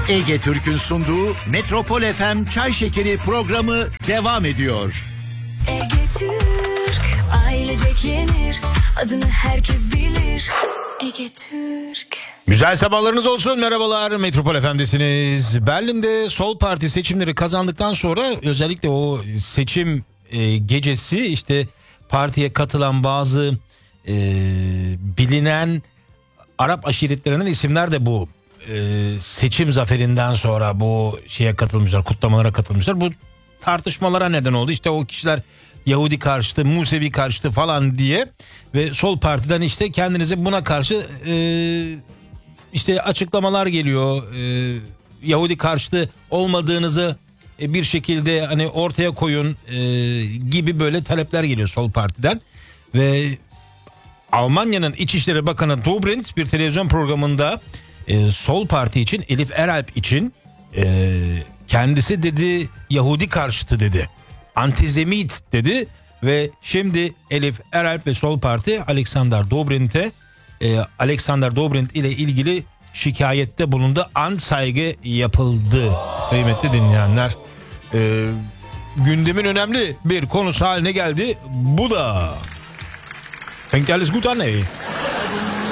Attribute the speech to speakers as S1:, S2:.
S1: Ege Türk'ün sunduğu Metropol FM Çay Şekeri programı devam ediyor.
S2: Ege Türk, ailecek yenir, adını herkes bilir. Ege Türk.
S3: Güzel sabahlarınız olsun, merhabalar, Metropol FM'desiniz. Berlin'de Sol Parti seçimleri kazandıktan sonra özellikle o seçim gecesi işte partiye katılan bazı bilinen Arap aşiretlerinin isimler de bu seçim zaferinden sonra bu şeye katılmışlar, kutlamalara katılmışlar. Bu tartışmalara neden oldu. İşte o kişiler Yahudi karşıtı, Musevi karşıtı falan diye ve Sol Parti'den işte kendinize buna karşı işte açıklamalar geliyor. Yahudi karşıtı olmadığınızı bir şekilde hani ortaya koyun gibi böyle talepler geliyor Sol Parti'den ve Almanya'nın İçişleri Bakanı Dobrindt bir televizyon programında Sol Parti için, Elif Eralp için kendisi dedi Yahudi karşıtı dedi, antizemit dedi ve şimdi Elif Eralp ve Sol Parti Alexander Dobrindt ile ilgili şikayette bulundu. Anzeige yapıldı. Kıymetli dinleyenler, gündemin önemli bir konusu haline geldi. Bu da fängt alles gut an, ey.